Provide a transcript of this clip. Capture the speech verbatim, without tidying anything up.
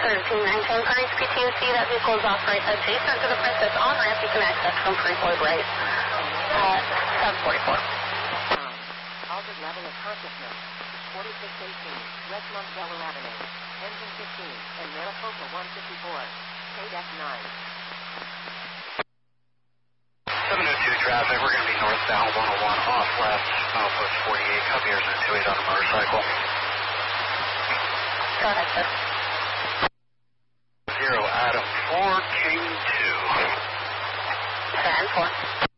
thirteen nineteen for H P T U C. That vehicle is off right adjacent to the Princess on ramp. You can access from Freeport right at seven forty-four. Altered level of consciousness. forty-six eighteen, West Montello Avenue. Engine fifteen, and Maricopa one fifty-four. K nine. seven oh two traffic, we're going to be northbound one oh one off left, milepost forty-eight, copy airs at two eight on a motorcycle. Go ahead, sir. Zero Adam four King two. ten four.